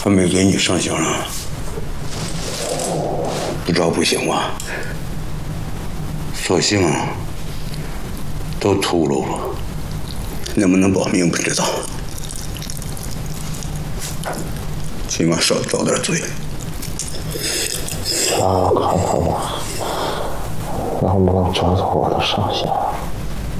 还没给你上刑呢，不知道不行吧？索性都秃噜了，能不能保命不知道，起码少遭点罪。 让我看看吧，能不能找到我的上刑。